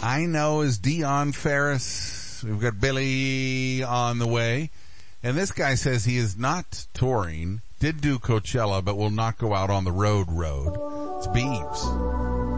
I know is Dion Ferris. We've got Billy on the way. And this guy says he is not touring, did do Coachella, but will not go out on the road. It's Beebs.